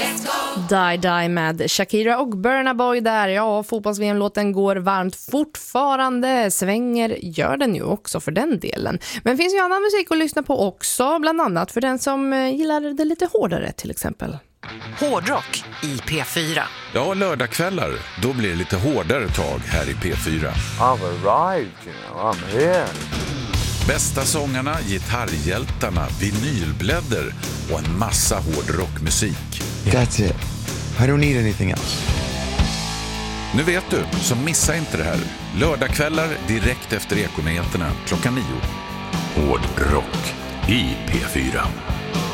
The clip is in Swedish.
Die Die med Shakira och Burna Boy där. Ja, fotbolls-VM-låten går varmt fortfarande. Svänger gör den ju också för den delen. Men finns ju annan musik att lyssna på också. Bland annat för den som gillar det lite hårdare till exempel. Hårdrock i P4. Ja, lördagskvällar. Då blir det lite hårdare tag här i P4. I've arrived, you know, I'm here. Bästa sångarna, gitarrhjältarna, vinylblädder och en massa hårdrockmusik. That's it. I don't need anything else. Nu vet du, så missa inte det här. Lördagskvällar direkt efter Ekonyheterna 9:00. Hårdrock i P4.